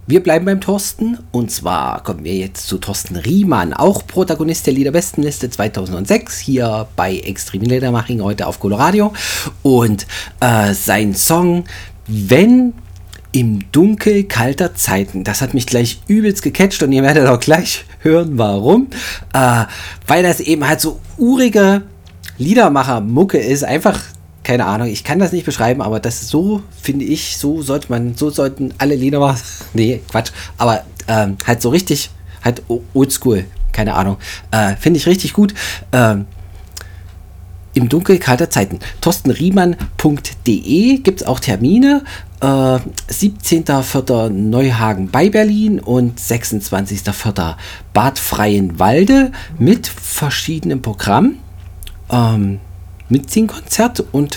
Wir bleiben beim Thorsten und zwar kommen wir jetzt zu Thorsten Riemann, auch Protagonist der Liederbestenliste 2006 hier bei Extreme Liedermaching heute auf Coloradio und sein Song Wenn im Dunkel kalter Zeiten, das hat mich gleich übelst gecatcht und ihr werdet auch gleich hören, warum, weil das eben halt so urige Liedermacher-Mucke ist, einfach keine Ahnung, ich kann das nicht beschreiben, aber das ist so, finde ich, so sollten alle Lieder machen. Nee, Quatsch. Aber halt so richtig, halt oldschool, keine Ahnung. Finde ich richtig gut. Im Dunkel kalter Zeiten. thorstenriemann.de gibt es auch Termine. 17.04. Neuhagen bei Berlin und 26.04. Bad Freienwalde mit verschiedenen Programmen. Mitziehen-Konzert und